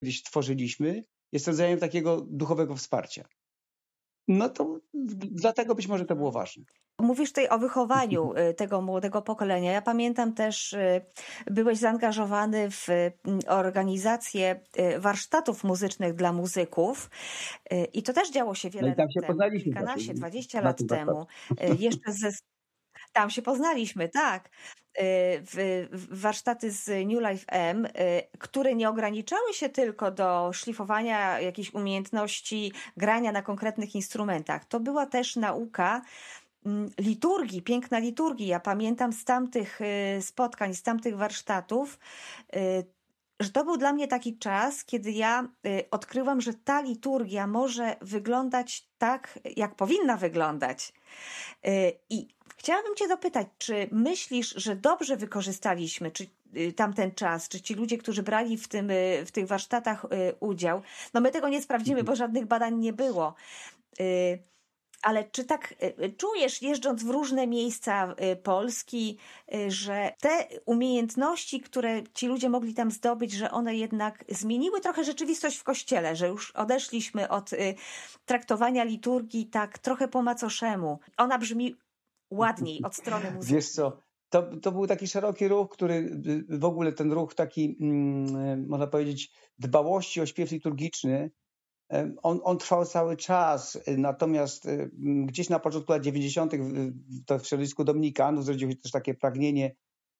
gdzieś tworzyliśmy, jest rodzajem takiego duchowego wsparcia. No to dlatego być może to było ważne. Mówisz tutaj o wychowaniu tego młodego pokolenia. Ja pamiętam też, byłeś zaangażowany w organizację warsztatów muzycznych dla muzyków i to też działo się No wiele i tam lat się temu, poznaliśmy kilkanaście, 20 na lat tym temu. warsztacie. Jeszcze tam się poznaliśmy, tak. Warsztaty z New Life M, które nie ograniczały się tylko do szlifowania jakichś umiejętności grania na konkretnych instrumentach. To była też nauka liturgii, piękna liturgii. Ja pamiętam z tamtych spotkań, z tamtych warsztatów, że to był dla mnie taki czas, kiedy ja odkryłam, że ta liturgia może wyglądać tak, jak powinna wyglądać. I chciałabym Cię dopytać, czy myślisz, że dobrze wykorzystaliśmy tamten czas, czy ci ludzie, którzy brali w tych warsztatach udział, no my tego nie sprawdzimy, bo żadnych badań nie było, ale czy tak czujesz, jeżdżąc w różne miejsca Polski, że te umiejętności, które ci ludzie mogli tam zdobyć, że one jednak zmieniły trochę rzeczywistość w Kościele, że już odeszliśmy od traktowania liturgii tak trochę po macoszemu. Ona brzmi ładniej od strony muzyki. Wiesz co, to był taki szeroki ruch, który w ogóle ten ruch taki, można powiedzieć, dbałości o śpiew liturgiczny, on trwał cały czas, natomiast gdzieś na początku lat 90. to w środowisku dominikanów zrodziło się też takie pragnienie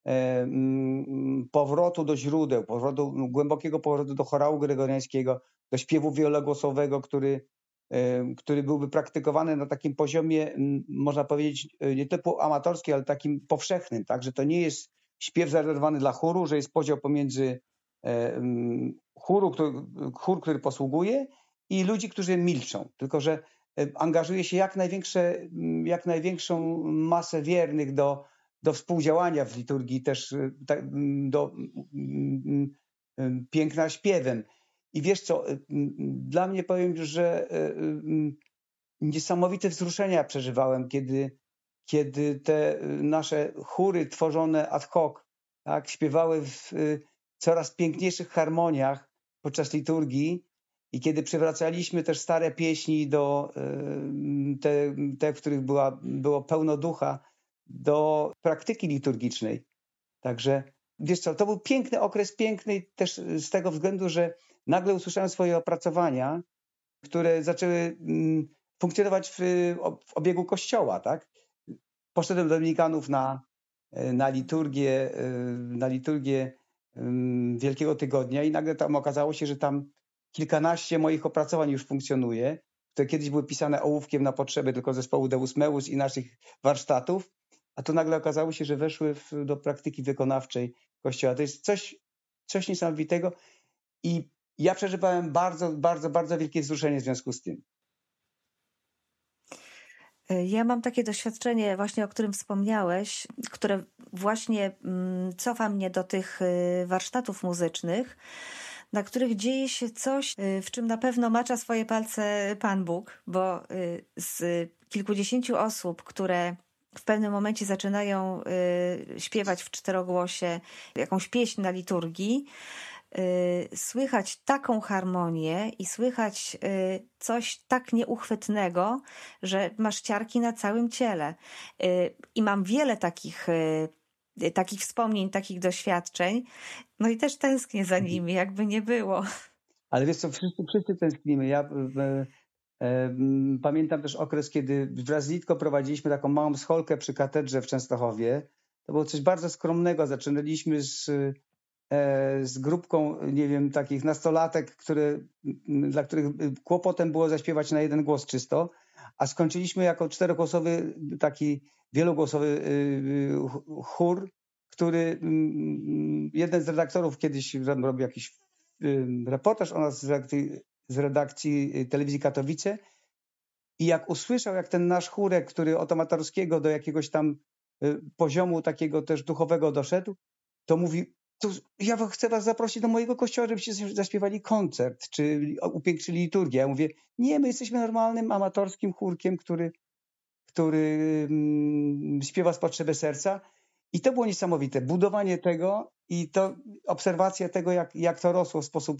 powrotu do źródeł, głębokiego powrotu do chorału gregoriańskiego, do śpiewu wielogłosowego, który byłby praktykowany na takim poziomie, można powiedzieć, nie typu amatorskim, ale takim powszechnym, tak, że to nie jest śpiew zarezerwowany dla chóru, że jest podział pomiędzy chór, który posługuje, i ludzi, którzy milczą, tylko że angażuje się jak największą masę wiernych do współdziałania w liturgii, też do piękna śpiewem. I wiesz co, dla mnie, powiem, że niesamowite wzruszenia przeżywałem, kiedy te nasze chóry tworzone ad hoc, tak, śpiewały w coraz piękniejszych harmoniach podczas liturgii, i kiedy przywracaliśmy też stare pieśni do te, w których było pełno ducha, do praktyki liturgicznej. Także wiesz co, to był piękny okres, piękny też z tego względu, że nagle usłyszałem swoje opracowania, które zaczęły funkcjonować w obiegu Kościoła, tak? Poszedłem do dominikanów na liturgię Wielkiego Tygodnia i nagle tam okazało się, że tam kilkanaście moich opracowań już funkcjonuje, które kiedyś były pisane ołówkiem na potrzeby tylko zespołu Deus Meus i naszych warsztatów, a tu nagle okazało się, że weszły do praktyki wykonawczej Kościoła. To jest coś niesamowitego i ja przeżywałem bardzo, bardzo, bardzo wielkie wzruszenie w związku z tym. Ja mam takie doświadczenie właśnie, o którym wspomniałeś, które właśnie cofa mnie do tych warsztatów muzycznych, na których dzieje się coś, w czym na pewno macza swoje palce Pan Bóg, bo z kilkudziesięciu osób, które w pewnym momencie zaczynają śpiewać w czterogłosie jakąś pieśń na liturgii, słychać taką harmonię i słychać coś tak nieuchwytnego, że masz ciarki na całym ciele. I mam wiele takich wspomnień, takich doświadczeń. No i też tęsknię za nimi, jakby nie było. Ale wiesz co, wszyscy tęsknimy. Ja pamiętam też okres, kiedy wraz z Litką prowadziliśmy taką małą scholkę przy katedrze w Częstochowie. To było coś bardzo skromnego. Zaczynaliśmy z grupką, nie wiem, takich nastolatek, dla których kłopotem było zaśpiewać na jeden głos czysto, a skończyliśmy jako czterogłosowy, taki wielogłosowy chór, który jeden z redaktorów kiedyś robił jakiś reportaż o nas z redakcji Telewizji Katowice, i jak usłyszał, jak ten nasz chórek, który od amatorskiego do jakiegoś tam poziomu takiego też duchowego doszedł, to mówi: ja chcę was zaprosić do mojego kościoła, żebyście zaśpiewali koncert, czy upiększyli liturgię. Ja mówię: nie, my jesteśmy normalnym, amatorskim chórkiem, który śpiewa z potrzeby serca. I to było niesamowite. Budowanie tego i to obserwacja tego, jak to rosło w sposób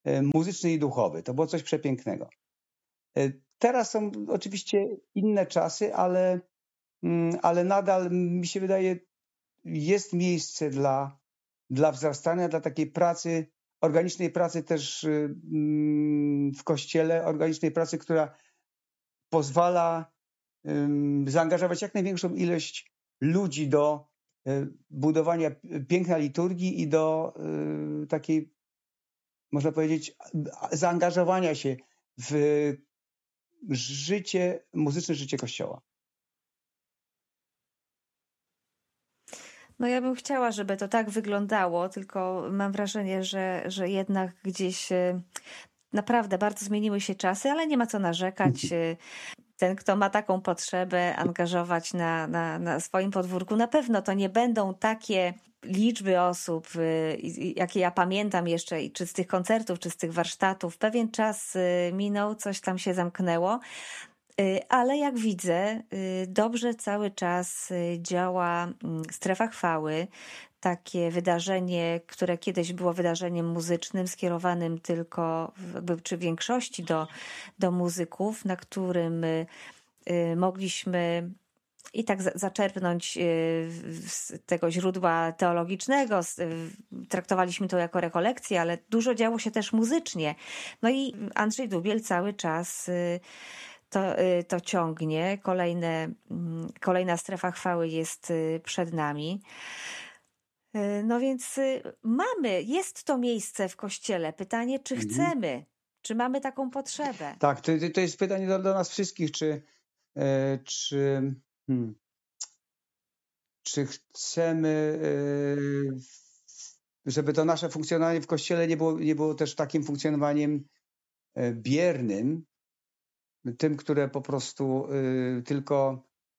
muzyczny i duchowy. To było coś przepięknego. Teraz są oczywiście inne czasy, ale nadal mi się wydaje, jest miejsce dla wzrastania, dla takiej pracy, organicznej pracy też w Kościele, organicznej pracy, która pozwala zaangażować jak największą ilość ludzi do budowania piękna liturgii i do takiej, można powiedzieć, zaangażowania się w życie, muzyczne życie Kościoła. No ja bym chciała, żeby to tak wyglądało, tylko mam wrażenie, że jednak gdzieś naprawdę bardzo zmieniły się czasy, ale nie ma co narzekać. Ten, kto ma taką potrzebę angażować na swoim podwórku, na pewno to nie będą takie liczby osób, jakie ja pamiętam jeszcze, czy z tych koncertów, czy z tych warsztatów. Pewien czas minął, coś tam się zamknęło. Ale jak widzę, dobrze cały czas działa Strefa Chwały, takie wydarzenie, które kiedyś było wydarzeniem muzycznym, skierowanym tylko jakby, czy w większości do muzyków, na którym mogliśmy i tak zaczerpnąć z tego źródła teologicznego. Traktowaliśmy to jako rekolekcję, ale dużo działo się też muzycznie. No i Andrzej Dubiel cały czas to ciągnie. Kolejna Strefa Chwały jest przed nami. No więc jest to miejsce w Kościele. Pytanie, czy chcemy, czy mamy taką potrzebę? Tak, to jest pytanie do nas wszystkich, czy chcemy, żeby to nasze funkcjonowanie w Kościele nie było też takim funkcjonowaniem biernym, tym, które po prostu tylko,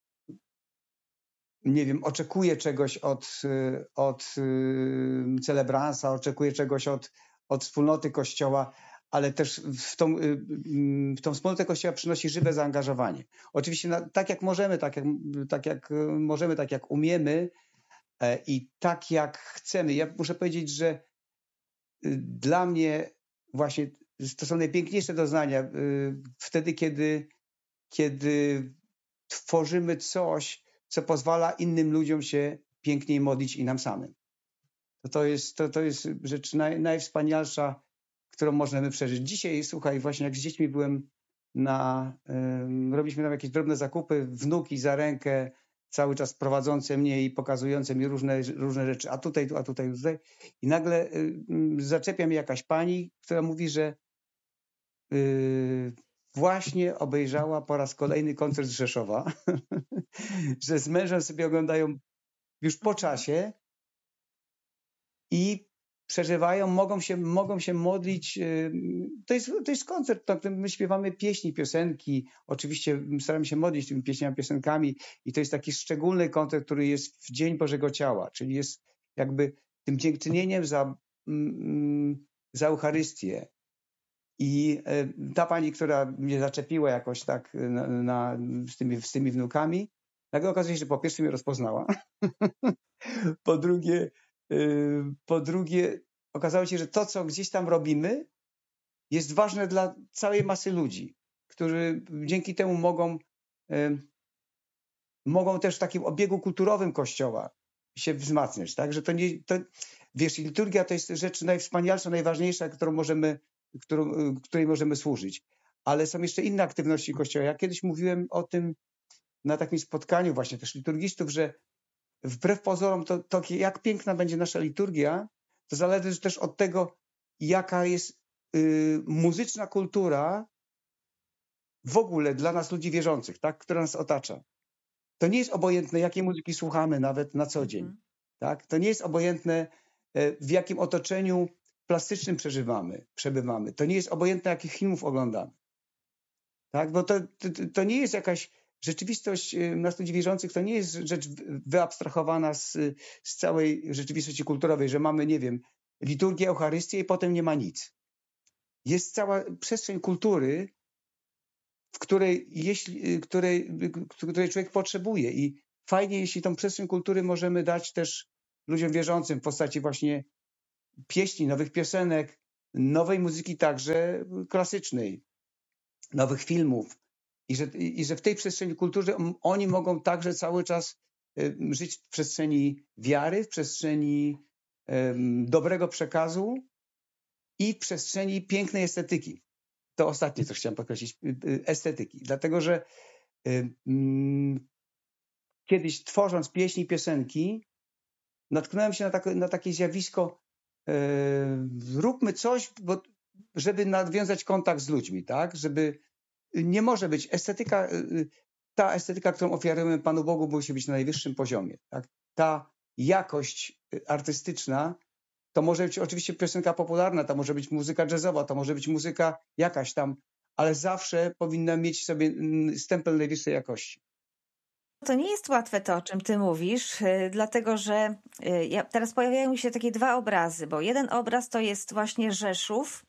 nie wiem, oczekuje czegoś od celebransa, oczekuje czegoś od wspólnoty Kościoła, ale też w tą wspólnotę Kościoła przynosi żywe zaangażowanie. Oczywiście tak jak możemy, tak jak umiemy i tak jak chcemy. Ja muszę powiedzieć, że dla mnie właśnie to są najpiękniejsze doznania wtedy, kiedy tworzymy coś, co pozwala innym ludziom się piękniej modlić i nam samym. To jest rzecz najwspanialsza, którą możemy przeżyć. Dzisiaj, słuchaj, właśnie jak z dziećmi byłem robiliśmy tam jakieś drobne zakupy, wnuki za rękę, cały czas prowadzące mnie i pokazujące mi różne rzeczy, a tutaj. I nagle zaczepia mnie jakaś pani, która mówi, że właśnie obejrzała po raz kolejny koncert z Rzeszowa, że z mężem sobie oglądają już po czasie i przeżywają, mogą się modlić. To jest koncert, na którym my śpiewamy pieśni, piosenki. Oczywiście staramy się modlić tymi pieśniami, piosenkami i to jest taki szczególny koncert, który jest w Dzień Bożego Ciała, czyli jest jakby tym dziękczynieniem za Eucharystię. I ta pani, która mnie zaczepiła jakoś tak z tymi wnukami, nagle okazuje się, że po pierwsze mnie rozpoznała, po drugie okazało się, że to, co gdzieś tam robimy, jest ważne dla całej masy ludzi, którzy dzięki temu mogą też w takim obiegu kulturowym Kościoła się wzmacniać, tak? Że wiesz, liturgia to jest rzecz najwspanialsza, najważniejsza, której możemy służyć. Ale są jeszcze inne aktywności Kościoła. Ja kiedyś mówiłem o tym na takim spotkaniu właśnie też liturgistów, że wbrew pozorom to jak piękna będzie nasza liturgia, to zależy też od tego, jaka jest muzyczna kultura w ogóle dla nas ludzi wierzących, tak, która nas otacza. To nie jest obojętne, jakiej muzyki słuchamy nawet na co dzień. Tak? To nie jest obojętne, w jakim otoczeniu plastycznym przebywamy. To nie jest obojętne, jakich filmów oglądamy. Tak? Bo to nie jest jakaś rzeczywistość nas ludzi wierzących, to nie jest rzecz wyabstrahowana z całej rzeczywistości kulturowej, że mamy, nie wiem, liturgię, Eucharystię i potem nie ma nic. Jest cała przestrzeń kultury, w której człowiek potrzebuje i fajnie, jeśli tą przestrzeń kultury możemy dać też ludziom wierzącym w postaci właśnie pieśni, nowych piosenek, nowej muzyki także klasycznej, nowych filmów i że w tej przestrzeni kultury oni mogą także cały czas żyć w przestrzeni wiary, w przestrzeni dobrego przekazu i w przestrzeni pięknej estetyki. To ostatnie, co chciałem podkreślić, estetyki. Dlatego, że kiedyś tworząc pieśni i piosenki, natknąłem się na takie zjawisko, róbmy coś, żeby nawiązać kontakt z ludźmi, tak? Nie może być estetyka, ta estetyka, którą ofiarujemy Panu Bogu, musi być na najwyższym poziomie, tak? Ta jakość artystyczna, to może być oczywiście piosenka popularna, to może być muzyka jazzowa, to może być muzyka jakaś tam, ale zawsze powinna mieć sobie stempel najwyższej jakości. To nie jest łatwe to, o czym ty mówisz, dlatego że teraz pojawiają mi się takie dwa obrazy, bo jeden obraz to jest właśnie Rzeszów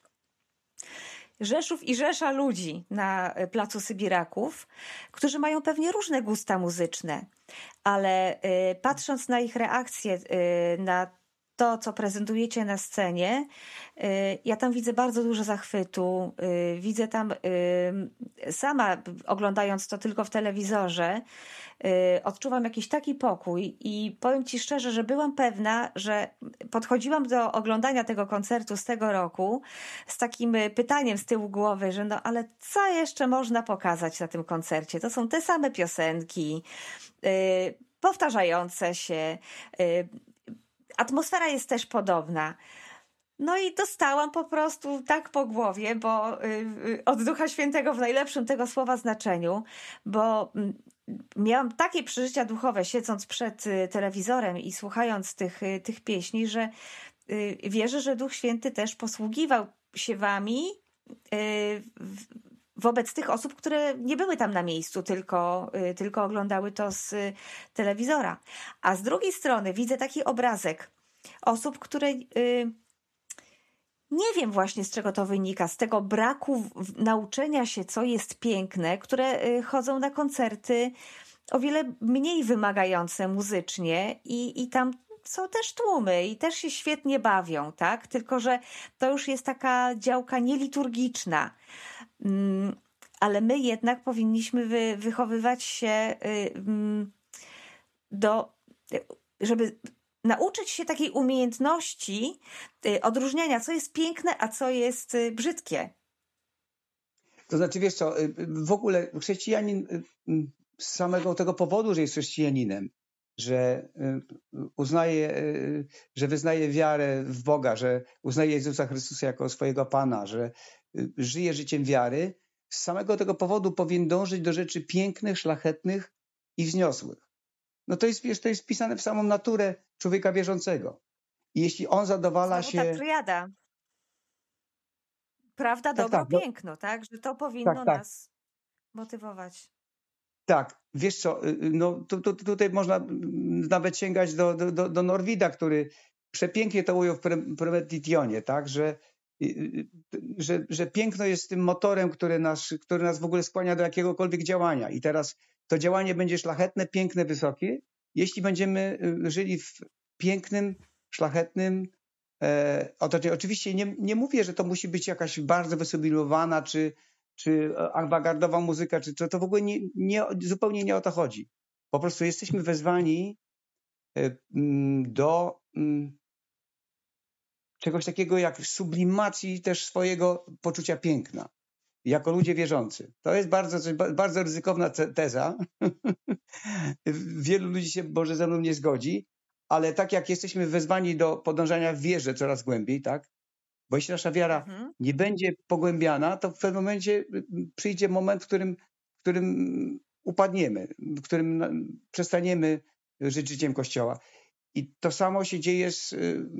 i rzesza ludzi na placu Sybiraków, którzy mają pewnie różne gusta muzyczne, ale patrząc na ich reakcje na to, co prezentujecie na scenie, ja tam widzę bardzo dużo zachwytu. Widzę tam, sama oglądając to tylko w telewizorze, odczuwam jakiś taki pokój i powiem ci szczerze, że byłam pewna, że podchodziłam do oglądania tego koncertu z tego roku z takim pytaniem z tyłu głowy, że no ale co jeszcze można pokazać na tym koncercie? To są te same piosenki, powtarzające się, atmosfera jest też podobna. No i dostałam po prostu tak po głowie, bo od Ducha Świętego w najlepszym tego słowa znaczeniu, bo miałam takie przeżycia duchowe, siedząc przed telewizorem i słuchając tych pieśni, że wierzę, że Duch Święty też posługiwał się wami wobec tych osób, które nie były tam na miejscu, tylko oglądały to z telewizora. A z drugiej strony widzę taki obrazek osób, które nie wiem właśnie z czego to wynika, z tego braku nauczenia się, co jest piękne, które chodzą na koncerty o wiele mniej wymagające muzycznie i tam są też tłumy i też się świetnie bawią, tak? Tylko że to już jest taka działka nieliturgiczna. Ale my jednak powinniśmy wychowywać się żeby nauczyć się takiej umiejętności odróżniania, co jest piękne, a co jest brzydkie. To znaczy, wiesz co, w ogóle chrześcijanin z samego tego powodu, że jest chrześcijaninem, że uznaje, że wyznaje wiarę w Boga, że uznaje Jezusa Chrystusa jako swojego Pana, że żyje życiem wiary, z samego tego powodu powinien dążyć do rzeczy pięknych, szlachetnych i wzniosłych. No to jest, wiesz, to jest wpisane w samą naturę człowieka wierzącego. I jeśli on zadowala Znowu się... ta triada. Prawda, dobro, piękno, tak? Że to powinno nas motywować. Tak, wiesz co, no tutaj można nawet sięgać do Norwida, który przepięknie to ujął w Premeditionie, tak, że piękno jest tym motorem, który nas w ogóle skłania do jakiegokolwiek działania. I teraz to działanie będzie szlachetne, piękne, wysokie, jeśli będziemy żyli w pięknym, szlachetnym otoczeniu. Oczywiście nie mówię, że to musi być jakaś bardzo wysublimowana, czy awangardowa muzyka, czy to w ogóle zupełnie nie o to chodzi. Po prostu jesteśmy wezwani do czegoś takiego jak sublimacji też swojego poczucia piękna, jako ludzie wierzący. To jest bardzo ryzykowna teza. Wielu ludzi się może ze mną nie zgodzi, ale tak jak jesteśmy wezwani do podążania w wierze coraz głębiej, tak? Bo jeśli nasza wiara nie będzie pogłębiana, to w pewnym momencie przyjdzie moment, w którym upadniemy, w którym przestaniemy żyć życiem Kościoła. I to samo się dzieje z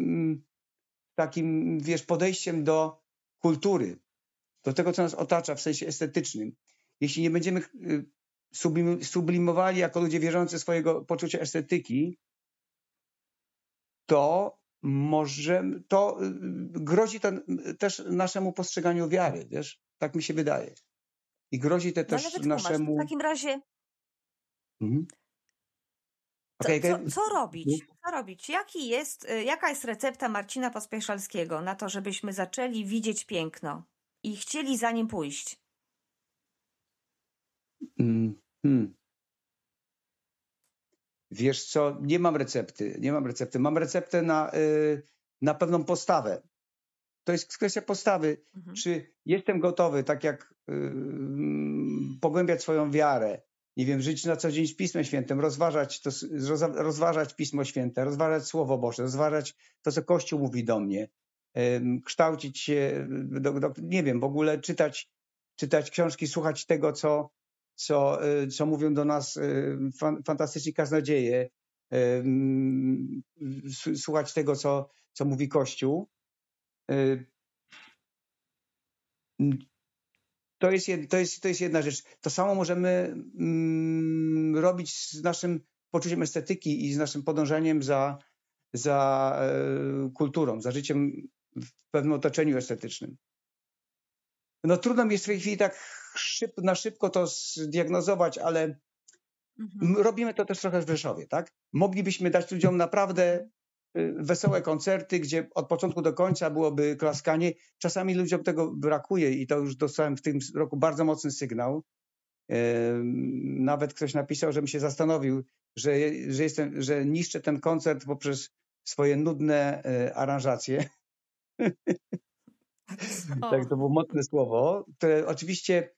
takim, wiesz, podejściem do kultury, do tego, co nas otacza w sensie estetycznym. Jeśli nie będziemy sublimowali jako ludzie wierzący swojego poczucia estetyki, to grozi to też naszemu postrzeganiu wiary, wiesz? Tak mi się wydaje. I grozi to też Ale wytłumacz, naszemu... w takim razie Okej, Co robić? Co robić? Jaka jest recepta Marcina Pospieszalskiego na to, żebyśmy zaczęli widzieć piękno i chcieli za nim pójść? Wiesz co, nie mam recepty. Mam receptę na pewną postawę. To jest kwestia postawy. Czy jestem gotowy, tak jak pogłębiać swoją wiarę, nie wiem, żyć na co dzień z Pismem Świętym, rozważać Pismo Święte, rozważać Słowo Boże, rozważać to, co Kościół mówi do mnie, kształcić się, nie wiem, w ogóle czytać książki, słuchać tego, co mówią do nas fantastyczni kaznodzieje, słuchać tego, co mówi Kościół. To jest jedna rzecz. To samo możemy robić z naszym poczuciem estetyki i z naszym podążaniem za kulturą, za życiem w pewnym otoczeniu estetycznym. No trudno mi jest w tej chwili tak na szybko to zdiagnozować, ale robimy to też trochę w Rzeszowie, tak? Moglibyśmy dać ludziom naprawdę wesołe koncerty, gdzie od początku do końca byłoby klaskanie. Czasami ludziom tego brakuje i to już dostałem w tym roku bardzo mocny sygnał. Nawet ktoś napisał, żebym się zastanowił, że niszczę ten koncert poprzez swoje nudne aranżacje. Tak, to było mocne słowo. To oczywiście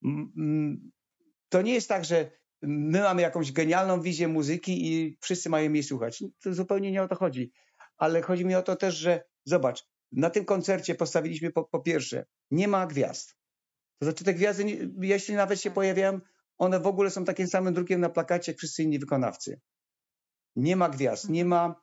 to nie jest tak, że my mamy jakąś genialną wizję muzyki i wszyscy mają jej słuchać. To zupełnie nie o to chodzi. Ale chodzi mi o to też, że zobacz, na tym koncercie postawiliśmy po pierwsze, nie ma gwiazd. To znaczy te gwiazdy, jeśli nawet się pojawiają, one w ogóle są takim samym drukiem na plakacie jak wszyscy inni wykonawcy. Nie ma gwiazd, nie ma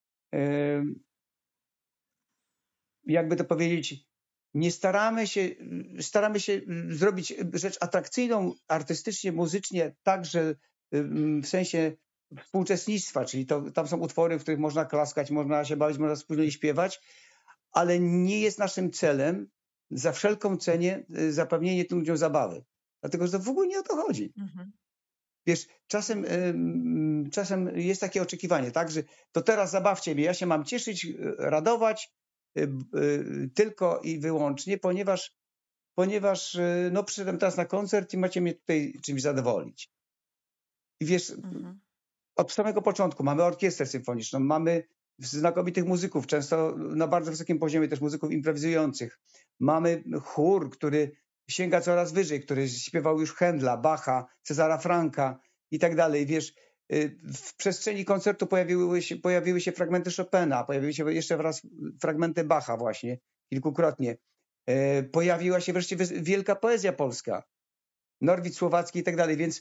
jakby to powiedzieć, nie staramy się zrobić rzecz atrakcyjną artystycznie, muzycznie, także w sensie współuczestnictwa, czyli tam są utwory, w których można klaskać, można się bawić, można wspólnie śpiewać, ale nie jest naszym celem za wszelką cenę zapewnienie tym ludziom zabawy. Dlatego, że to w ogóle nie o to chodzi. Wiesz, czasem jest takie oczekiwanie, tak, że to teraz zabawcie mnie, ja się mam cieszyć, radować tylko i wyłącznie, ponieważ no przyszedłem teraz na koncert i macie mnie tutaj czymś zadowolić. I wiesz, od samego początku mamy orkiestrę symfoniczną, mamy znakomitych muzyków, często na bardzo wysokim poziomie też muzyków improwizujących. Mamy chór, który sięga coraz wyżej, który śpiewał już Händla, Bacha, Cezara Franka i tak dalej. Wiesz, w przestrzeni koncertu pojawiły się fragmenty Chopina, pojawiły się jeszcze raz fragmenty Bacha właśnie, kilkukrotnie. Pojawiła się wreszcie wielka poezja polska, Norwid Słowacki i tak dalej, więc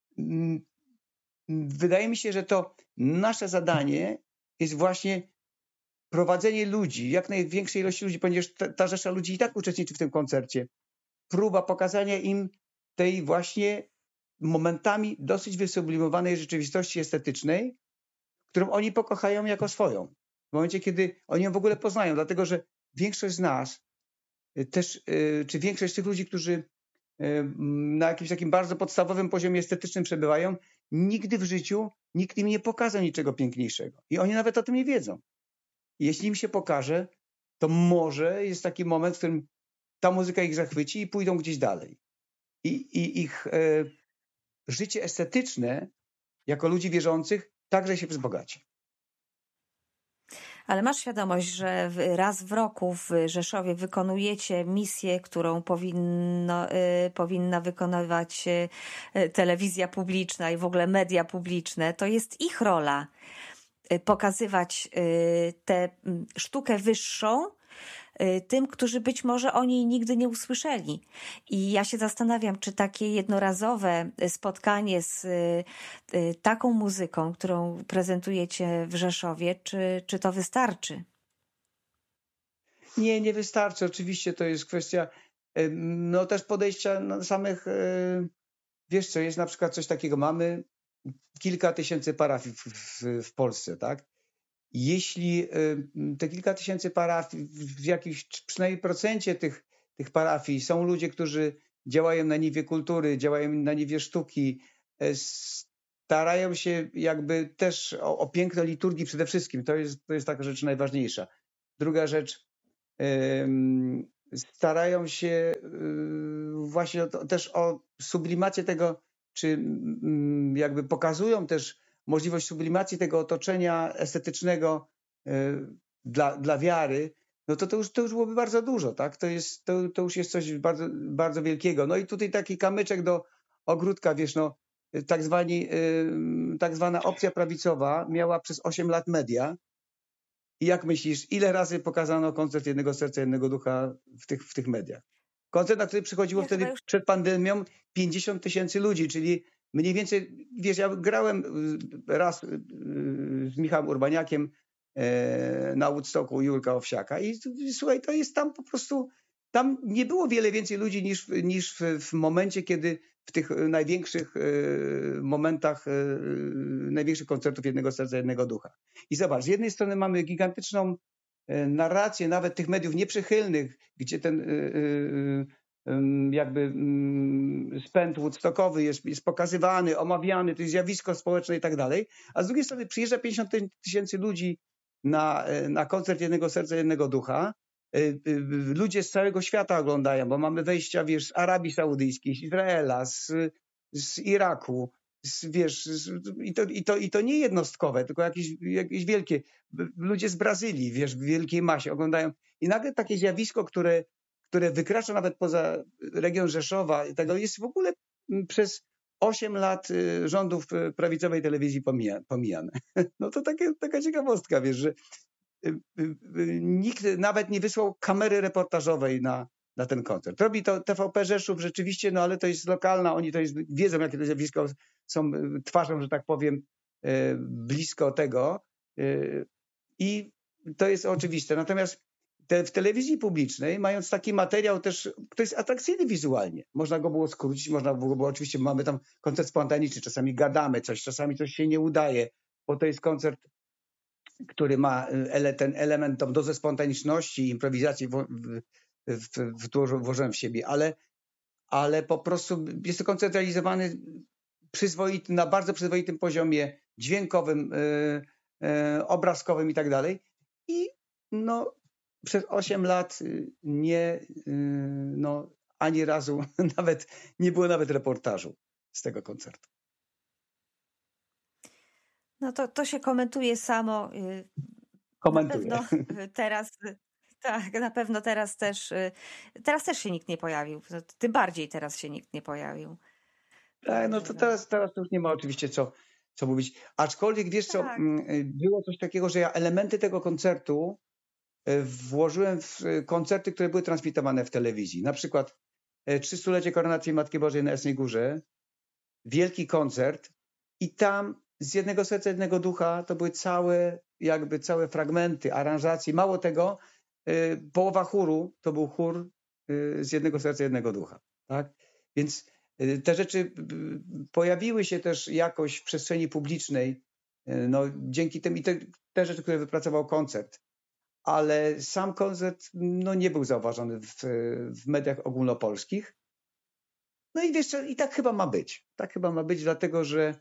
wydaje mi się, że to nasze zadanie jest właśnie prowadzenie ludzi, jak największej ilości ludzi, ponieważ ta rzesza ludzi i tak uczestniczy w tym koncercie. Próba pokazania im tej właśnie momentami dosyć wysublimowanej rzeczywistości estetycznej, którą oni pokochają jako swoją. W momencie, kiedy oni ją w ogóle poznają, dlatego że większość z nas też, czy większość tych ludzi, którzy na jakimś takim bardzo podstawowym poziomie estetycznym przebywają, nigdy w życiu nikt im nie pokazał niczego piękniejszego. I oni nawet o tym nie wiedzą. I jeśli im się pokaże, to może jest taki moment, w którym ta muzyka ich zachwyci i pójdą gdzieś dalej. I ich życie estetyczne jako ludzi wierzących także się wzbogaci. Ale masz świadomość, że raz w roku w Rzeszowie wykonujecie misję, którą powinna wykonywać telewizja publiczna i w ogóle media publiczne. To jest ich rola pokazywać tę sztukę wyższą tym, którzy być może o niej nigdy nie usłyszeli. I ja się zastanawiam, czy takie jednorazowe spotkanie z taką muzyką, którą prezentujecie w Rzeszowie, czy to wystarczy? Nie wystarczy. Oczywiście to jest kwestia no też podejścia samych, wiesz co, jest na przykład coś takiego, mamy kilka tysięcy parafii w Polsce, tak? Jeśli te kilka tysięcy parafii, w jakimś przynajmniej procencie tych parafii są ludzie, którzy działają na niwie kultury, działają na niwie sztuki, starają się jakby też o piękno liturgii przede wszystkim. To jest taka rzecz najważniejsza. Druga rzecz, starają się właśnie też o sublimację tego, czy jakby pokazują też możliwość sublimacji tego otoczenia estetycznego dla wiary, no to już byłoby bardzo dużo, tak? To już jest coś bardzo, bardzo wielkiego. No i tutaj taki kamyczek do ogródka, wiesz, no, tak zwana opcja prawicowa miała przez 8 lat media. I jak myślisz, ile razy pokazano koncert Jednego Serca, Jednego Ducha w tych mediach? Koncert, na który przychodziło Ja chyba wtedy już przed pandemią 50 000 ludzi, czyli mniej więcej, wiesz, ja grałem raz z Michałem Urbaniakiem na Woodstocku u Jurka Owsiaka i słuchaj, to jest tam po prostu, tam nie było wiele więcej ludzi niż w momencie, kiedy w tych największych momentach, największych koncertów Jednego Serca, Jednego Ducha. I zobacz, z jednej strony mamy gigantyczną narrację nawet tych mediów nieprzychylnych, gdzie ten jakby spęd woodstockowy jest pokazywany, omawiany, to jest zjawisko społeczne i tak dalej, a z drugiej strony przyjeżdża 50 000 ludzi na koncert Jednego Serca, Jednego Ducha. Ludzie z całego świata oglądają, bo mamy wejścia, wiesz, z Arabii Saudyjskiej, z Izraela, z Iraku, wiesz, i to nie jednostkowe, tylko jakieś wielkie. Ludzie z Brazylii, wiesz, w wielkiej masie oglądają. I nagle takie zjawisko, które wykracza nawet poza region Rzeszowa, tego jest w ogóle przez 8 lat rządów prawicowej telewizji pomijane. No to taka ciekawostka, wiesz, że nikt nawet nie wysłał kamery reportażowej na ten koncert. Robi to TVP Rzeszów rzeczywiście, no ale to jest lokalna, oni wiedzą, jakie to zjawisko, są twarzą, że tak powiem, blisko tego i to jest oczywiste. Natomiast w telewizji publicznej, mając taki materiał też, który jest atrakcyjny wizualnie, można go było skrócić, można było, oczywiście mamy tam koncert spontaniczny, czasami gadamy coś, czasami coś się nie udaje, bo to jest koncert, który ma ten element, tą dozę spontaniczności, improwizacji włożyłem w siebie, ale po prostu jest to koncert realizowany przyzwoity, na bardzo przyzwoitym poziomie dźwiękowym, obrazkowym i tak dalej. I no, przez 8 lat ani razu nie było nawet reportażu z tego koncertu. No to się komentuje samo. Komentuję. Na pewno teraz, tak, na pewno teraz też się nikt nie pojawił. Tym bardziej teraz się nikt nie pojawił. Tak, no to teraz to już nie ma oczywiście co mówić. Aczkolwiek wiesz co, Tak. było coś takiego, że ja elementy tego koncertu włożyłem w koncerty, które były transmitowane w telewizji. Na przykład 300-lecie Koronacji Matki Bożej na Jasnej Górze, wielki koncert i tam z Jednego Serca, Jednego Ducha to były całe fragmenty, aranżacje. Mało tego, połowa chóru to był chór z Jednego Serca, Jednego Ducha. Tak? Więc te rzeczy pojawiły się też jakoś w przestrzeni publicznej, no, dzięki tym i te rzeczy, które wypracował koncert. Ale sam koncert no, nie był zauważony w mediach ogólnopolskich. No i wiesz co, i tak chyba ma być. Tak chyba ma być, dlatego że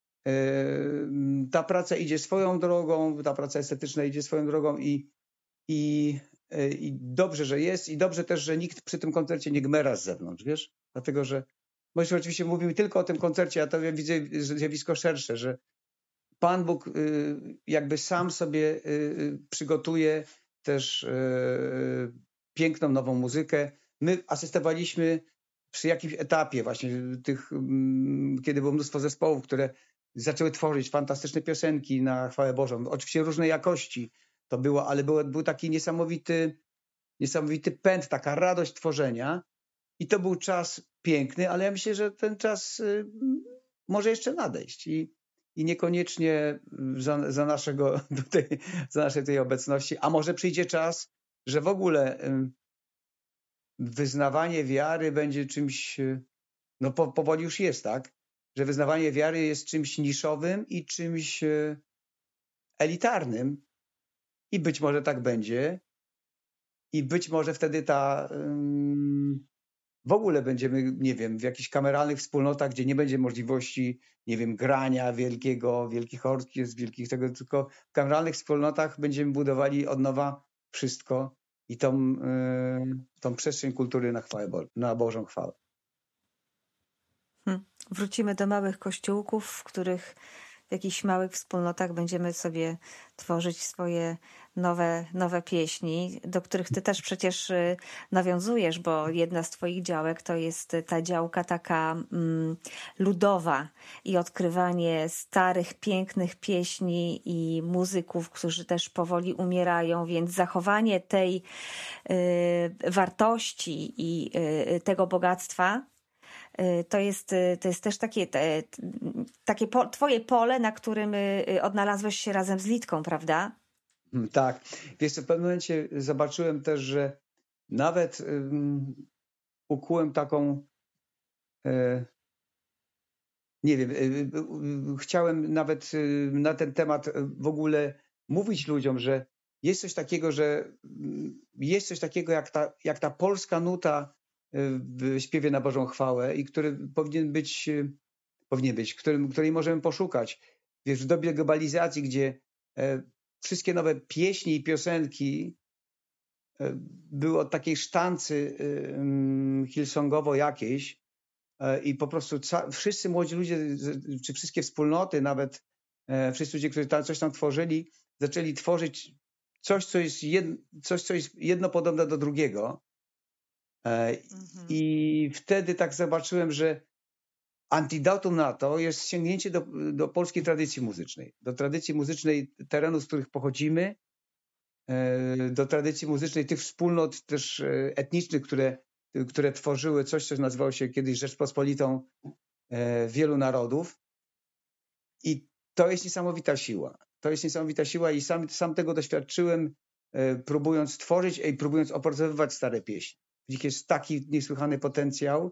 ta praca idzie swoją drogą, ta praca estetyczna idzie swoją drogą i dobrze, że jest i dobrze też, że nikt przy tym koncercie nie gmera z zewnątrz, wiesz? Dlatego, że bo jeśli oczywiście mówimy tylko o tym koncercie, a to ja widzę zjawisko szersze, że Pan Bóg jakby sam sobie przygotuje też piękną nową muzykę. My asystowaliśmy przy jakimś etapie właśnie kiedy było mnóstwo zespołów, które zaczęły tworzyć fantastyczne piosenki na chwałę Bożą. Oczywiście różnej jakości to było, ale był taki niesamowity pęd, taka radość tworzenia i to był czas piękny, ale ja myślę, że ten czas może jeszcze nadejść i niekoniecznie za naszej tej obecności, a może przyjdzie czas, że w ogóle wyznawanie wiary będzie czymś, no powoli już jest, tak? Że wyznawanie wiary jest czymś niszowym i czymś elitarnym i być może tak będzie i być może wtedy ta w ogóle będziemy, nie wiem, w jakichś kameralnych wspólnotach, gdzie nie będzie możliwości, nie wiem, grania wielkich orkiestr, wielkich tego, tylko w kameralnych wspólnotach będziemy budowali od nowa wszystko i tą przestrzeń kultury na Bożą chwałę. Wrócimy do małych kościółków, w których w jakichś małych wspólnotach będziemy sobie tworzyć swoje nowe pieśni, do których ty też przecież nawiązujesz, bo jedna z twoich działek to jest ta działka taka ludowa i odkrywanie starych, pięknych pieśni i muzyków, którzy też powoli umierają, więc zachowanie tej wartości i tego bogactwa to jest też takie twoje pole, na którym odnalazłeś się razem z Litką, prawda? Tak. Wiesz co, w pewnym momencie zobaczyłem też, że nawet ukułem taką, nie wiem, chciałem nawet na ten temat w ogóle mówić ludziom, że jest coś takiego, jak ta polska nuta w śpiewie na Bożą chwałę i który powinien być, której możemy poszukać. Wiesz, w dobie globalizacji, gdzie wszystkie nowe pieśni i piosenki były od takiej sztancy hillsongowo jakiejś i po prostu wszyscy młodzi ludzie, czy wszystkie wspólnoty, nawet wszyscy ludzie, którzy coś tam tworzyli, zaczęli tworzyć coś, co jest jednopodobne do drugiego. I wtedy tak zobaczyłem, że antidotum na to jest sięgnięcie do polskiej tradycji muzycznej, do tradycji muzycznej terenów, z których pochodzimy, do tradycji muzycznej tych wspólnot też etnicznych, które tworzyły coś, co nazywało się kiedyś Rzeczpospolitą wielu narodów. I to jest niesamowita siła. To jest niesamowita siła i sam tego doświadczyłem, próbując tworzyć i próbując opracowywać stare pieśni. W nich jest taki niesłychany potencjał,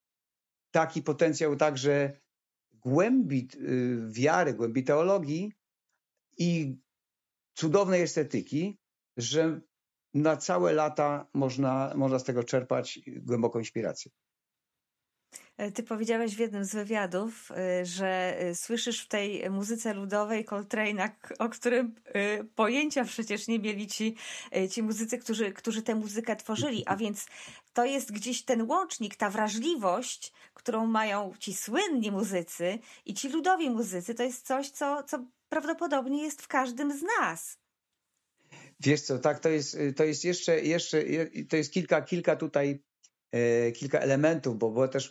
także głębi wiary, głębi teologii i cudownej estetyki, że na całe lata można z tego czerpać głęboką inspirację. Ty powiedziałeś w jednym z wywiadów, że słyszysz w tej muzyce ludowej Coltrane'a, o którym pojęcia przecież nie mieli ci muzycy, którzy tę muzykę tworzyli, a więc to jest gdzieś ten łącznik, ta wrażliwość, którą mają ci słynni muzycy i ci ludowi muzycy, to jest coś, co prawdopodobnie jest w każdym z nas. Wiesz co, tak, to jest jeszcze to jest kilka tutaj, kilka elementów, bo też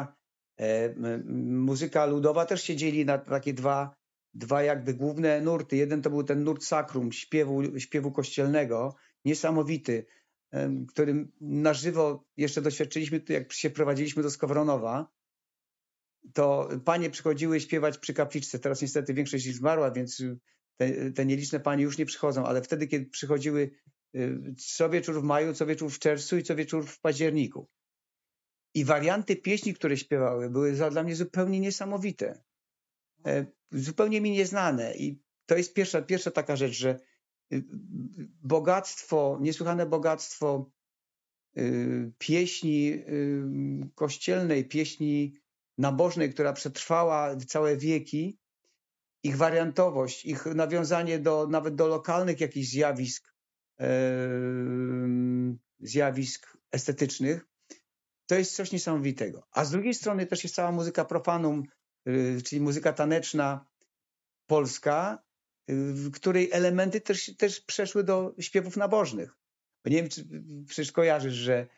muzyka ludowa też się dzieli na takie dwa jakby główne nurty. Jeden to był ten nurt sacrum, śpiewu kościelnego, niesamowity, którym na żywo jeszcze doświadczyliśmy, jak się prowadziliśmy do Skowronowa. To panie przychodziły śpiewać przy kapliczce. Teraz niestety większość ich zmarła, więc te nieliczne panie już nie przychodzą, ale wtedy, kiedy przychodziły co wieczór w maju, co wieczór w czerwcu i co wieczór w październiku. I warianty pieśni, które śpiewały, były dla mnie zupełnie niesamowite. Zupełnie mi nieznane. I to jest pierwsza taka rzecz, że niesłychane bogactwo pieśni kościelnej, pieśni nabożnej, która przetrwała całe wieki, ich wariantowość, ich nawiązanie nawet do lokalnych jakichś zjawisk estetycznych, to jest coś niesamowitego. A z drugiej strony też jest cała muzyka profanum, czyli muzyka taneczna polska, w której elementy też przeszły do śpiewów nabożnych. Bo nie wiem, czy przecież kojarzysz, że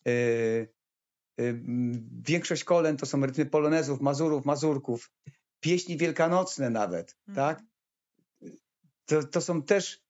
większość kolęd to są rytmy polonezów, mazurów, mazurków, pieśni wielkanocne nawet, tak? To są też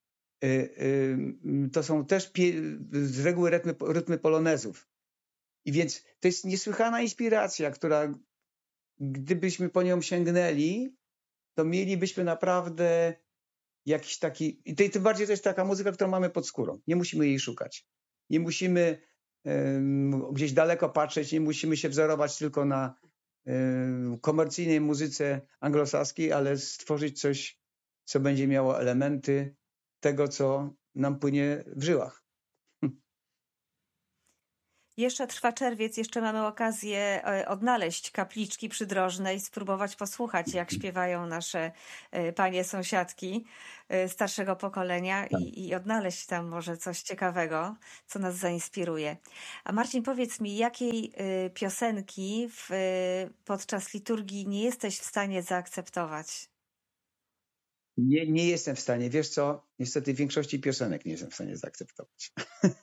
z reguły rytmy polonezów. I więc to jest niesłychana inspiracja, która gdybyśmy po nią sięgnęli, to mielibyśmy naprawdę jakiś taki... I tym bardziej to jest taka muzyka, którą mamy pod skórą. Nie musimy jej szukać. Nie musimy gdzieś daleko patrzeć, nie musimy się wzorować tylko na komercyjnej muzyce anglosaskiej, ale stworzyć coś, co będzie miało elementy tego, co nam płynie w żyłach. Jeszcze trwa czerwiec, jeszcze mamy okazję odnaleźć kapliczki przydrożne i spróbować posłuchać, jak śpiewają nasze panie sąsiadki starszego pokolenia i odnaleźć tam może coś ciekawego, co nas zainspiruje. A Marcin, powiedz mi, jakiej piosenki podczas liturgii nie jesteś w stanie zaakceptować? Nie jestem w stanie. Wiesz co? Niestety większości piosenek nie jestem w stanie zaakceptować.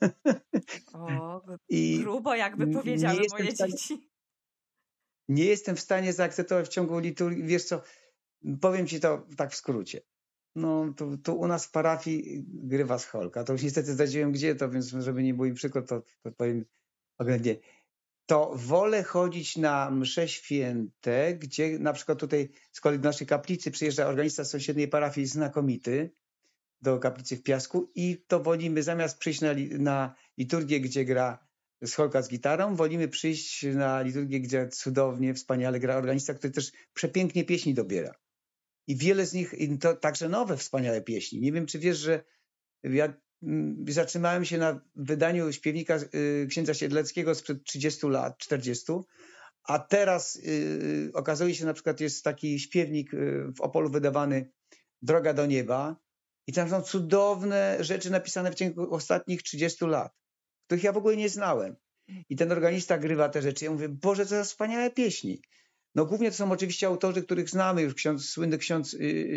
O, I grubo jakby nie powiedziały jestem w moje stanie, dzieci. nie jestem w stanie zaakceptować w ciągu liturgii. Wiesz co? Powiem ci to tak w skrócie. No, tu u nas w parafii grywa scholka. To już niestety zdradziłem gdzie to, więc żeby nie było im przykro, to powiem oględnie. To wolę chodzić na msze święte, gdzie na przykład tutaj z kolei do naszej kaplicy przyjeżdża organista z sąsiedniej parafii znakomity, do kaplicy w Piasku, i to wolimy zamiast przyjść na liturgię, gdzie gra scholka z gitarą, wolimy przyjść na liturgię, gdzie cudownie, wspaniale gra organista, który też przepięknie pieśni dobiera. I wiele z nich, i to także nowe, wspaniałe pieśni. Nie wiem, czy wiesz, że ja zatrzymałem się na wydaniu śpiewnika księdza Siedleckiego sprzed 30 lat, 40, a teraz okazuje się, na przykład jest taki śpiewnik w Opolu wydawany, Droga do nieba, i tam są cudowne rzeczy napisane w ciągu ostatnich 30 lat, których ja w ogóle nie znałem. I ten organista grywa te rzeczy. Ja mówię, Boże, co za wspaniałe pieśni. No głównie to są oczywiście autorzy, których znamy już, słynny ksiądz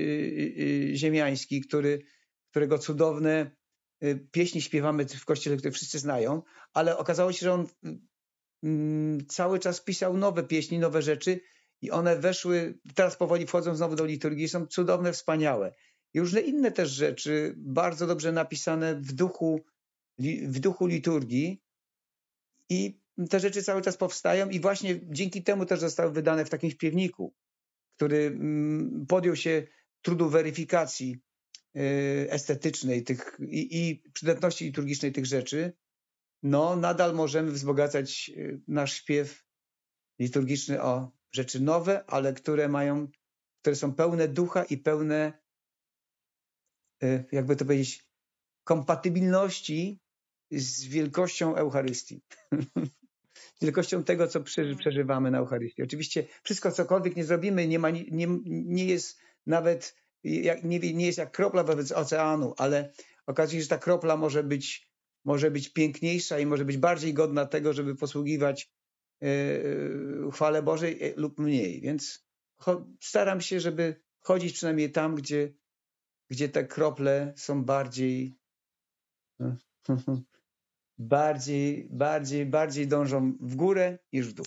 Ziemiański, którego cudowne pieśni śpiewamy w kościele, które wszyscy znają, ale okazało się, że on cały czas pisał nowe pieśni, nowe rzeczy i one weszły, teraz powoli wchodzą znowu do liturgii, są cudowne, wspaniałe. I różne inne też rzeczy, bardzo dobrze napisane w duchu liturgii, i te rzeczy cały czas powstają i właśnie dzięki temu też zostały wydane w takim śpiewniku, który podjął się trudu weryfikacji estetycznej i przydatności liturgicznej tych rzeczy. No, nadal możemy wzbogacać nasz śpiew liturgiczny o rzeczy nowe, ale które są pełne ducha i pełne, jakby to powiedzieć, kompatybilności z wielkością Eucharystii. Z wielkością tego, co przeżywamy na Eucharystii. Oczywiście wszystko, cokolwiek nie zrobimy, nie jest nawet, nie jest jak kropla wobec oceanu, ale okazuje się, że ta kropla może być piękniejsza i może być bardziej godna tego, żeby posługiwać chwale Bożej lub mniej. Więc staram się, żeby chodzić przynajmniej tam, gdzie te krople są bardziej dążą w górę niż w dół.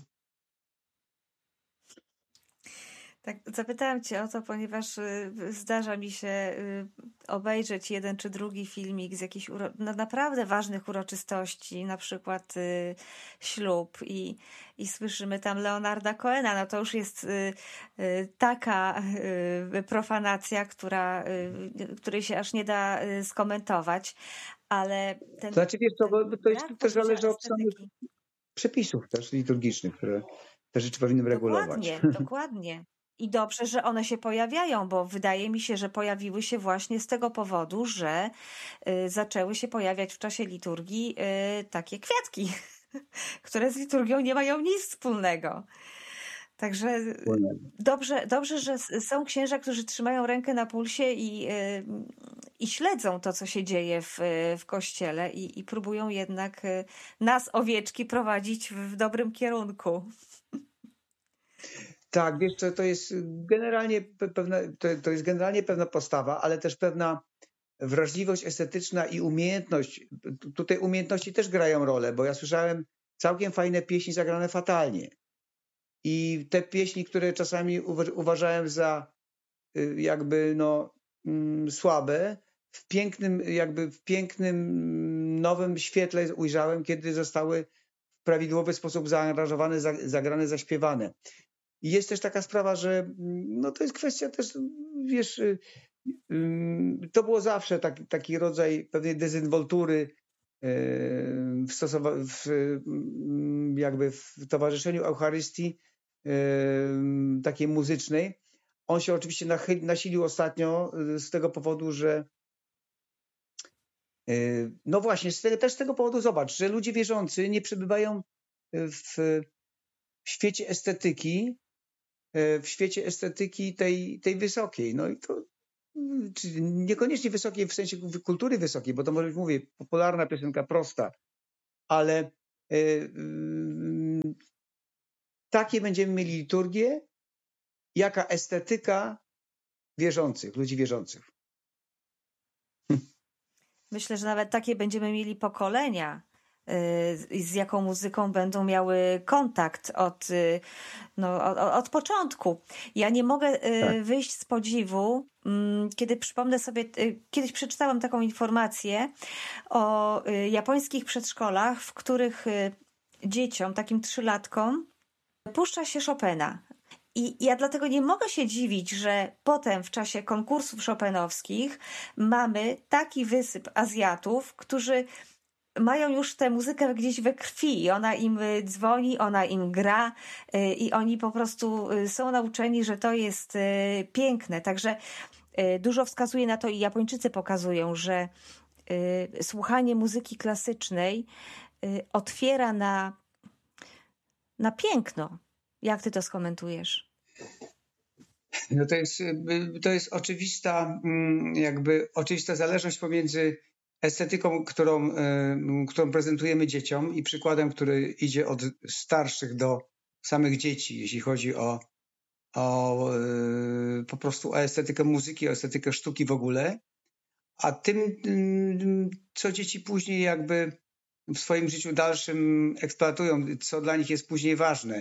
Tak, zapytałam cię o to, ponieważ zdarza mi się obejrzeć jeden czy drugi filmik z jakichś naprawdę ważnych uroczystości, na przykład ślub i słyszymy tam Leonarda Cohena. No to już jest taka profanacja, której się aż nie da skomentować, ale To znaczy, wiesz co, bo to jest też zależy od samych przepisów też liturgicznych, które te rzeczy powinny regulować. Dokładnie. I dobrze, że one się pojawiają, bo wydaje mi się, że pojawiły się właśnie z tego powodu, że zaczęły się pojawiać w czasie liturgii takie kwiatki, które z liturgią nie mają nic wspólnego. Także dobrze, że są księża, którzy trzymają rękę na pulsie i śledzą to, co się dzieje w kościele i próbują jednak nas, owieczki, prowadzić w dobrym kierunku. Tak, wiesz co, to jest generalnie pewna postawa, ale też pewna wrażliwość estetyczna i umiejętność. Tutaj umiejętności też grają rolę, bo ja słyszałem całkiem fajne pieśni zagrane fatalnie. I te pieśni, które czasami uważałem za jakby słabe, w pięknym nowym świetle ujrzałem, kiedy zostały w prawidłowy sposób zaaranżowane, zagrane, zaśpiewane. I jest też taka sprawa, że to jest kwestia też, wiesz, to było zawsze taki rodzaj pewnej dezynwoltury w towarzyszeniu Eucharystii takiej muzycznej. On się oczywiście nasilił ostatnio z tego powodu, że No właśnie, też z tego powodu zobacz, że ludzie wierzący nie przebywają w świecie estetyki, tej wysokiej. No i to czy niekoniecznie wysokiej w sensie kultury wysokiej, bo to może być, mówię, popularna piosenka, prosta, ale takie będziemy mieli liturgię, jaka estetyka wierzących, ludzi wierzących. Myślę, że nawet takie będziemy mieli pokolenia, z jaką muzyką będą miały kontakt od początku. Ja nie mogę Tak. wyjść z podziwu, kiedy przypomnę sobie, kiedyś przeczytałam taką informację o japońskich przedszkolach, w których dzieciom, takim 3-latkom, puszcza się Chopina. I ja dlatego nie mogę się dziwić, że potem w czasie konkursów chopinowskich mamy taki wysyp Azjatów, którzy mają już tę muzykę gdzieś we krwi i ona im dzwoni, ona im gra i oni po prostu są nauczeni, że to jest piękne. Także dużo wskazuje na to i Japończycy pokazują, że słuchanie muzyki klasycznej otwiera na piękno. Jak ty to skomentujesz? No to jest oczywista zależność pomiędzy estetyką, którą prezentujemy dzieciom i przykładem, który idzie od starszych do samych dzieci, jeśli chodzi o po prostu o estetykę muzyki, o estetykę sztuki w ogóle, a tym, co dzieci później jakby w swoim życiu dalszym eksploatują, co dla nich jest później ważne.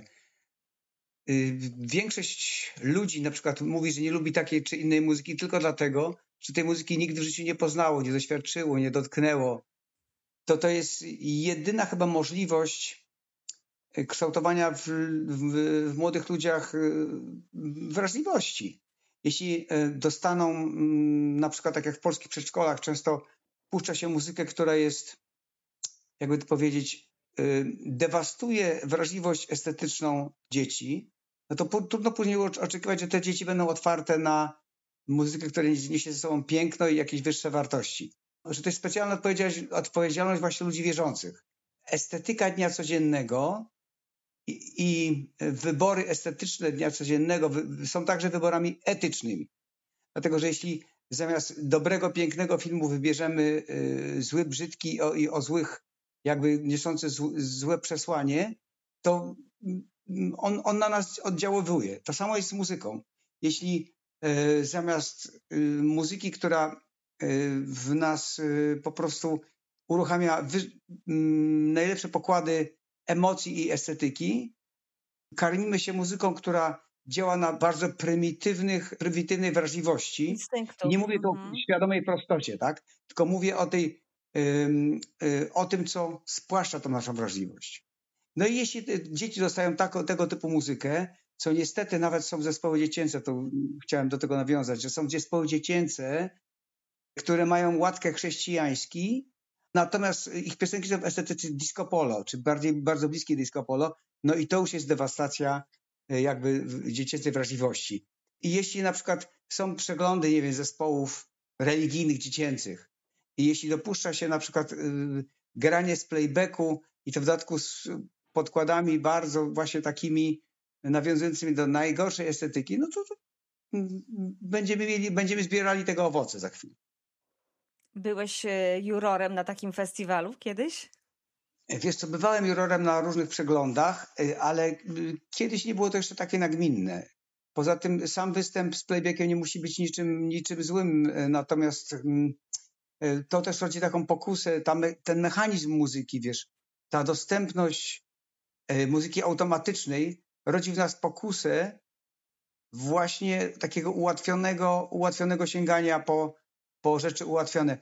Większość ludzi na przykład mówi, że nie lubi takiej czy innej muzyki tylko dlatego, że tej muzyki nigdy w życiu nie poznało, nie doświadczyło, nie dotknęło. To jest jedyna chyba możliwość kształtowania w młodych ludziach wrażliwości. Jeśli dostaną, na przykład tak jak w polskich przedszkolach, często puszcza się muzykę, która jest, jakby to powiedzieć, dewastuje wrażliwość estetyczną dzieci, no to trudno później oczekiwać, że te dzieci będą otwarte na muzykę, która niesie ze sobą piękno i jakieś wyższe wartości. Że to jest specjalna odpowiedzialność właśnie ludzi wierzących. Estetyka dnia codziennego i wybory estetyczne dnia codziennego są także wyborami etycznymi. Dlatego, że jeśli zamiast dobrego, pięknego filmu wybierzemy zły, brzydki i o złych, jakby niosący złe przesłanie, to on na nas oddziaływuje. To samo jest z muzyką. Jeśli zamiast muzyki, która w nas po prostu uruchamia najlepsze pokłady emocji i estetyki, karmimy się muzyką, która działa na bardzo prymitywnej wrażliwości. Instynktów. Nie mówię tu o świadomej prostocie, tak? Tylko mówię o tym, co spłaszcza tą naszą wrażliwość. No i jeśli dzieci dostają tego typu muzykę, co niestety nawet są zespoły dziecięce, to chciałem do tego nawiązać, że są zespoły dziecięce, które mają łatkę chrześcijański, natomiast ich piosenki są w estetyce disco polo, czy bardzo bliskie disco polo, no i to już jest dewastacja jakby dziecięcej wrażliwości. I jeśli na przykład są przeglądy, nie wiem, zespołów religijnych dziecięcych i jeśli dopuszcza się na przykład granie z playbacku i to w dodatku z podkładami bardzo właśnie takimi nawiązującymi do najgorszej estetyki, no to będziemy zbierali tego owoce za chwilę. Byłeś jurorem na takim festiwalu kiedyś? Wiesz co, bywałem jurorem na różnych przeglądach, ale kiedyś nie było to jeszcze takie nagminne. Poza tym sam występ z playbackiem nie musi być niczym złym, natomiast to też rodzi taką pokusę, ten mechanizm muzyki, wiesz, ta dostępność muzyki automatycznej rodzi w nas pokusę właśnie takiego ułatwionego sięgania po rzeczy ułatwione.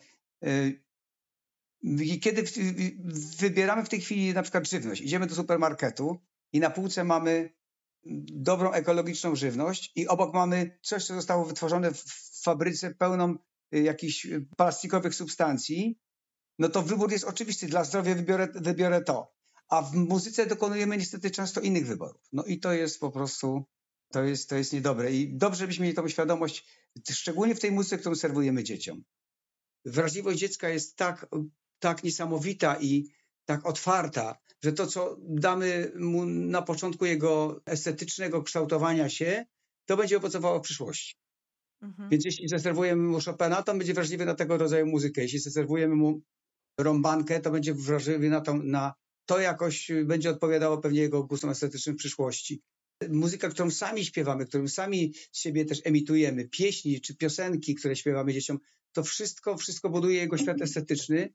Kiedy wybieramy w tej chwili na przykład żywność, idziemy do supermarketu i na półce mamy dobrą ekologiczną żywność i obok mamy coś, co zostało wytworzone w fabryce pełną jakichś plastikowych substancji, no to wybór jest oczywisty. Dla zdrowia wybiorę to. A w muzyce dokonujemy niestety często innych wyborów. No i to jest po prostu, to jest niedobre. I dobrze, żebyśmy mieli tą świadomość, szczególnie w tej muzyce, którą serwujemy dzieciom. wrażliwość dziecka jest tak niesamowita i tak otwarta, że to, co damy mu na początku jego estetycznego kształtowania się, to będzie owocowało w przyszłości. Mhm. Więc jeśli zaserwujemy mu Chopina, to on będzie wrażliwy na tego rodzaju muzykę. Jeśli zaserwujemy mu rąbankę, to będzie wrażliwy na to, jakoś będzie odpowiadało pewnie jego gustom estetycznym w przyszłości. Muzyka, którą sami śpiewamy, którą sami z siebie też emitujemy, pieśni czy piosenki, które śpiewamy dzieciom, to wszystko buduje jego świat estetyczny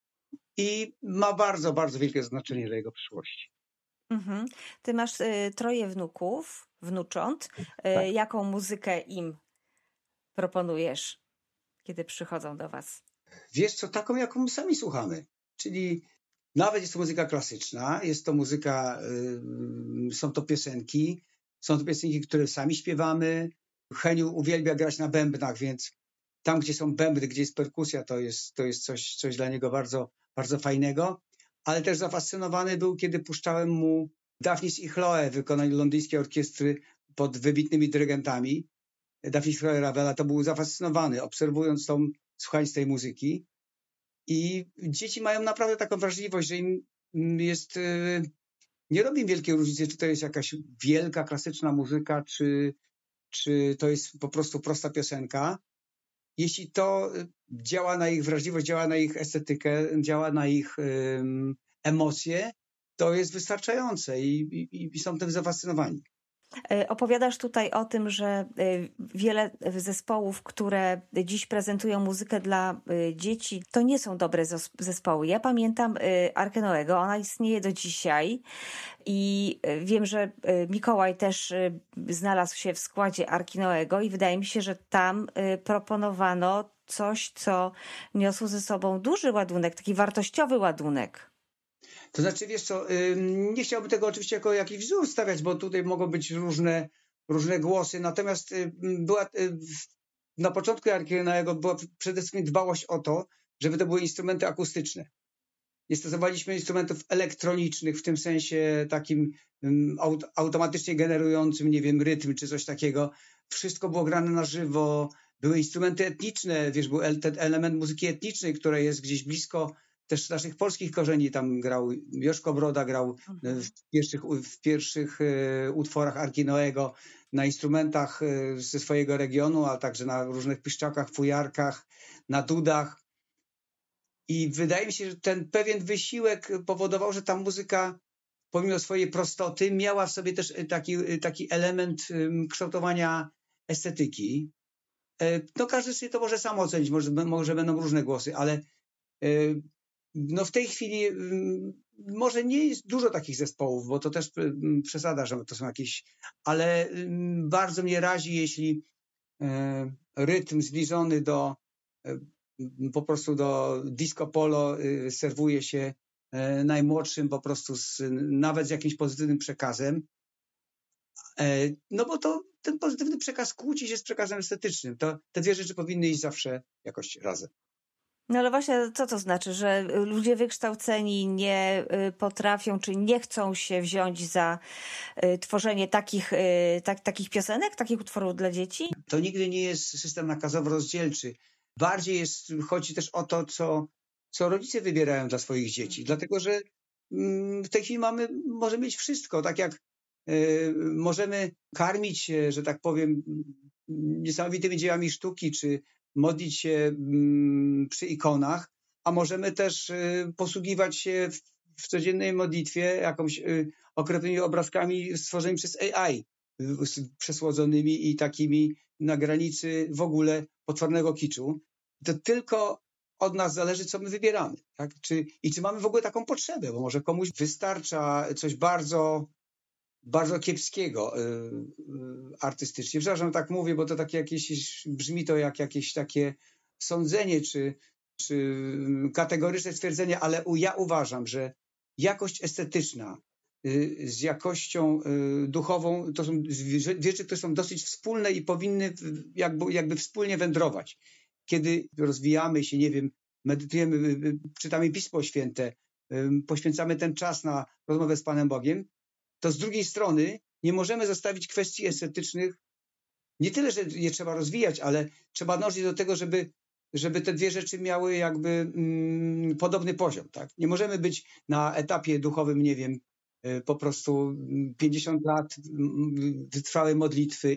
i ma bardzo, bardzo wielkie znaczenie dla jego przyszłości. Mhm. Ty masz 3 wnuków, wnucząt. Tak. Jaką muzykę im proponujesz, kiedy przychodzą do was? Wiesz co, taką, jaką sami słuchamy. Czyli nawet jest to muzyka klasyczna, jest to muzyka, są to piosenki, które sami śpiewamy. Heniu uwielbia grać na bębnach, więc tam, gdzie są bębny, gdzie jest perkusja, to jest coś dla niego bardzo, bardzo fajnego. Ale też zafascynowany był, kiedy puszczałem mu Daphnis i Chloe w wykonaniu londyńskiej orkiestry pod wybitnymi dyrygentami. Daphnis i Chloe Ravela, to był zafascynowany, obserwując słuchając tej muzyki. I dzieci mają naprawdę taką wrażliwość, że im jest, nie robi wielkiej różnicy, czy to jest jakaś wielka, klasyczna muzyka, czy to jest po prostu prosta piosenka. Jeśli to działa na ich wrażliwość, działa na ich estetykę, działa na ich emocje, to jest wystarczające i są tym zafascynowani. Opowiadasz tutaj o tym, że wiele zespołów, które dziś prezentują muzykę dla dzieci, to nie są dobre zespoły. Ja pamiętam Arkę Noego, ona istnieje do dzisiaj i wiem, że Mikołaj też znalazł się w składzie Arki Noego i wydaje mi się, że tam proponowano coś, co niosło ze sobą duży ładunek, taki wartościowy ładunek. To znaczy, wiesz co, nie chciałbym tego oczywiście jako jakiś wzór stawiać, bo tutaj mogą być różne głosy, natomiast na początku Arki Noego była przede wszystkim dbałość o to, żeby to były instrumenty akustyczne. Nie stosowaliśmy instrumentów elektronicznych w tym sensie takim automatycznie generującym, nie wiem, rytm czy coś takiego. Wszystko było grane na żywo, były instrumenty etniczne, wiesz, był ten element muzyki etnicznej, która jest gdzieś blisko też naszych polskich korzeni. Tam grał Joszko Broda, grał w pierwszych utworach Arki Noego na instrumentach ze swojego regionu, a także na różnych piszczałkach, fujarkach, na dudach. I wydaje mi się, że ten pewien wysiłek powodował, że ta muzyka, pomimo swojej prostoty, miała w sobie też taki element kształtowania estetyki. No każdy sobie to może sam ocenić, może będą różne głosy, ale no w tej chwili może nie jest dużo takich zespołów, bo to też przesada, że to są jakieś, ale bardzo mnie razi, jeśli rytm zbliżony po prostu do disco polo serwuje się najmłodszym po prostu nawet z jakimś pozytywnym przekazem. No bo ten pozytywny przekaz kłóci się z przekazem estetycznym. Te dwie rzeczy powinny iść zawsze jakoś razem. No ale właśnie co to znaczy, że ludzie wykształceni nie potrafią, czy nie chcą się wziąć za tworzenie takich piosenek, takich utworów dla dzieci? To nigdy nie jest system nakazowo-rozdzielczy. Bardziej chodzi też o to, co rodzice wybierają dla swoich dzieci. Dlatego, że w tej chwili możemy mieć wszystko. Tak jak możemy karmić się, że tak powiem, niesamowitymi dziełami sztuki, czy modlić się przy ikonach, a możemy też posługiwać się w codziennej modlitwie jakąś okropnymi obrazkami stworzonymi przez AI, przesłodzonymi i takimi na granicy w ogóle potwornego kiczu. To tylko od nas zależy, co my wybieramy. Tak? Czy mamy w ogóle taką potrzebę, bo może komuś wystarcza coś bardzo, bardzo kiepskiego artystycznie. Przepraszam, tak mówię, bo to takie jakieś, brzmi to jak jakieś takie sądzenie, czy kategoryczne stwierdzenie, ale ja uważam, że jakość estetyczna z jakością duchową to są dwie rzeczy, które są dosyć wspólne i powinny jakby wspólnie wędrować. Kiedy rozwijamy się, nie wiem, medytujemy, czytamy Pismo Święte, poświęcamy ten czas na rozmowę z Panem Bogiem, to z drugiej strony nie możemy zostawić kwestii estetycznych, nie tyle, że je trzeba rozwijać, ale trzeba dążyć do tego, żeby żeby te dwie rzeczy miały jakby podobny poziom, tak? Nie możemy być na etapie duchowym, nie wiem, po prostu 50 lat wytrwałej modlitwy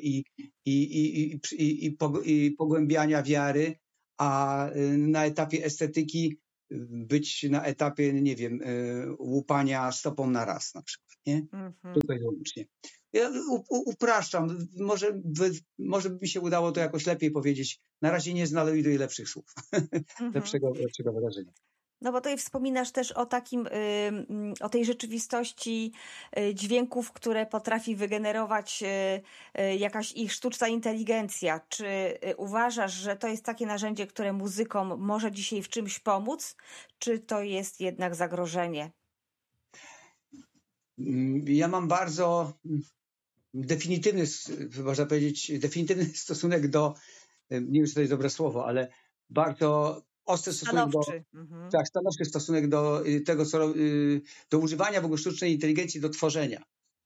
i pogłębiania wiary, a na etapie estetyki być na etapie, nie wiem, łupania stopą na raz na przykład, nie? Tylko i wyłącznie. Ja upraszczam, może by mi się udało to jakoś lepiej powiedzieć. Na razie nie znajduję lepszych słów, lepszego wyrażenia. No bo tutaj wspominasz też o takim, o tej rzeczywistości dźwięków, które potrafi wygenerować jakaś ich sztuczna inteligencja. Czy uważasz, że to jest takie narzędzie, które muzykom może dzisiaj w czymś pomóc, czy to jest jednak zagrożenie? Ja mam bardzo definitywny, można powiedzieć, definitywny stosunek do, nie wiem, czy to jest dobre słowo, ale bardzo ostry stosunek stanowczy stosunek do tego, do używania w ogóle sztucznej inteligencji do tworzenia.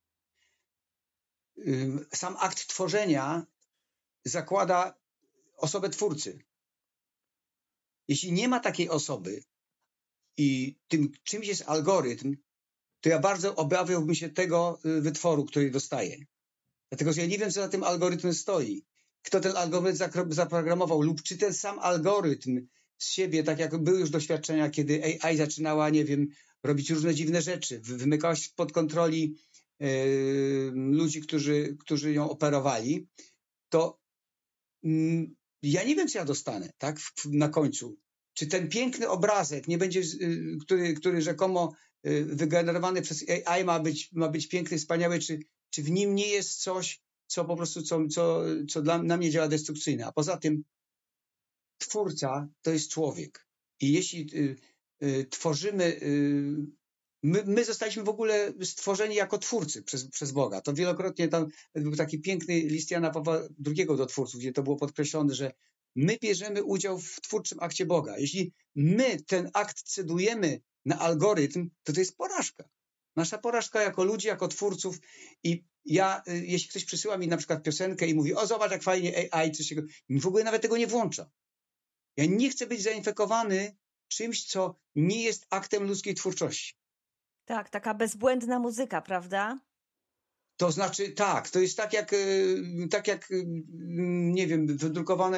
Sam akt tworzenia zakłada osobę twórcy. Jeśli nie ma takiej osoby i tym czymś jest algorytm, to ja bardzo obawiałbym się tego wytworu, który dostaję. Dlatego, że ja nie wiem, co za tym algorytmem stoi. Kto ten algorytm zaprogramował lub czy ten sam algorytm z siebie, tak jak były już doświadczenia, kiedy AI zaczynała, nie wiem, robić różne dziwne rzeczy, wymykała się spod kontroli ludzi, którzy ją operowali, to ja nie wiem, co ja dostanę, tak, na końcu. Czy ten piękny obrazek nie będzie, który rzekomo wygenerowany przez AI ma być piękny, wspaniały, czy w nim nie jest coś, co po prostu, co na mnie działa destrukcyjnie. A poza tym twórca to jest człowiek. I jeśli tworzymy, my zostaliśmy w ogóle stworzeni jako twórcy przez Boga. To wielokrotnie tam był taki piękny list Jana Pawła II do twórców, gdzie to było podkreślone, że my bierzemy udział w twórczym akcie Boga. Jeśli my ten akt cedujemy na algorytm, to jest porażka. Nasza porażka jako ludzi, jako twórców. I ja, jeśli ktoś przysyła mi na przykład piosenkę i mówi, o zobacz jak fajnie AI, coś takiego, w ogóle nawet tego nie włącza. Ja nie chcę być zainfekowany czymś, co nie jest aktem ludzkiej twórczości. Tak, taka bezbłędna muzyka, prawda? To znaczy, tak, to jest tak jak nie wiem, wydrukowano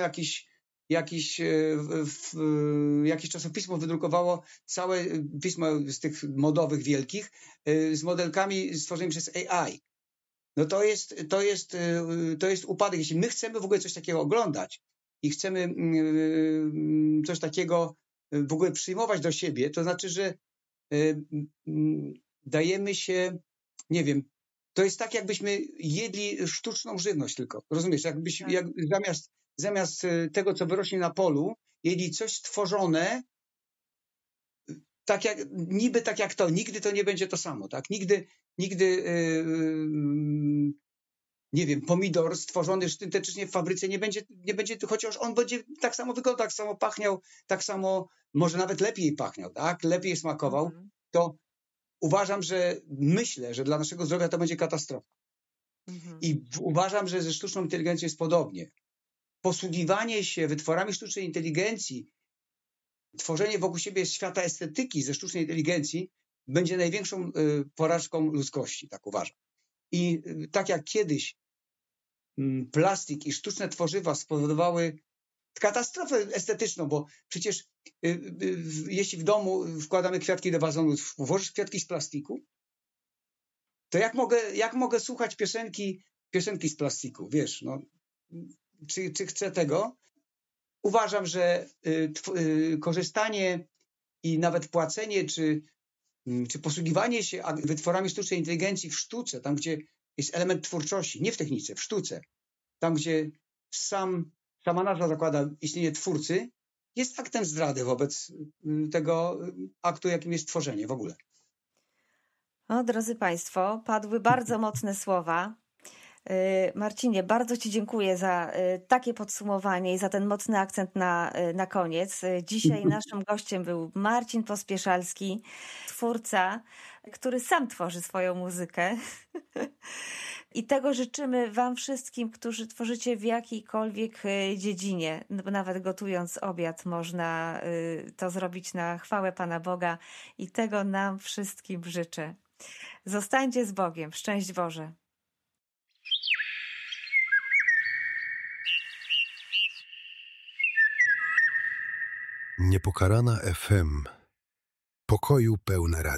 jakieś czasopismo wydrukowało całe pismo z tych modowych wielkich z modelkami stworzonymi przez AI. No to jest upadek. Jeśli my chcemy w ogóle coś takiego oglądać i chcemy coś takiego w ogóle przyjmować do siebie, to znaczy, że dajemy się, nie wiem, to jest tak, jakbyśmy jedli sztuczną żywność tylko. Rozumiesz? Jak zamiast tego, co wyrośnie na polu, jedli coś stworzone, tak jak to. Nigdy to nie będzie to samo, tak? Nigdy nie wiem, pomidor stworzony syntetycznie w fabryce nie będzie, chociaż on będzie tak samo wyglądał, tak samo pachniał, tak samo, może nawet lepiej pachniał, tak? Lepiej smakował, to myślę, że dla naszego zdrowia to będzie katastrofa. I uważam, że ze sztuczną inteligencją jest podobnie. Posługiwanie się wytworami sztucznej inteligencji, tworzenie wokół siebie świata estetyki ze sztucznej inteligencji będzie największą porażką ludzkości, tak uważam. I tak jak kiedyś plastik i sztuczne tworzywa spowodowały katastrofę estetyczną, bo przecież jeśli w domu wkładamy kwiatki do wazonów, włożysz kwiatki z plastiku, to jak mogę słuchać piosenki z plastiku, wiesz, no, czy chcę tego? Uważam, że korzystanie i nawet płacenie, czy posługiwanie się wytworami sztucznej inteligencji w sztuce, tam gdzie jest element twórczości, nie w technice, w sztuce, tam gdzie sama nazwa zakłada istnienie twórcy, jest aktem zdrady wobec tego aktu, jakim jest tworzenie w ogóle. O, drodzy Państwo, padły bardzo mocne słowa. Marcinie, bardzo Ci dziękuję za takie podsumowanie i za ten mocny akcent na koniec. Dzisiaj naszym gościem był Marcin Pospieszalski, twórca, który sam tworzy swoją muzykę. I tego życzymy Wam wszystkim, którzy tworzycie w jakiejkolwiek dziedzinie. Bo nawet gotując obiad można to zrobić na chwałę Pana Boga i tego nam wszystkim życzę. Zostańcie z Bogiem. Szczęść Boże. Niepokalana FM. Pokoju pełne radio.